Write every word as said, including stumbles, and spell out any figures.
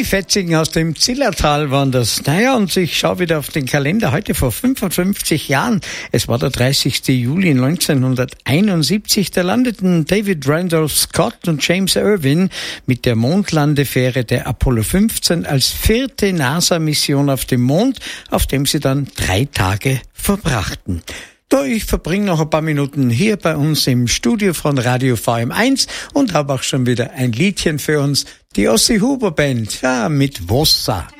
Fetzigen aus dem Zillertal waren das. Naja, und ich schaue wieder auf den Kalender. Heute vor fünfundfünfzig Jahren, es war der dreißigster Juli neunzehnhunderteinundsiebzig, da landeten David Randolph Scott und James Irwin mit der Mondlandefähre der Apollo fünfzehn als vierte NASA-Mission auf dem Mond, auf dem sie dann drei Tage verbrachten. So, ich verbringe noch ein paar Minuten hier bei uns im Studio von Radio V M eins und habe auch schon wieder ein Liedchen für uns. Die Ossi Huber Band, ja, mit Wasser.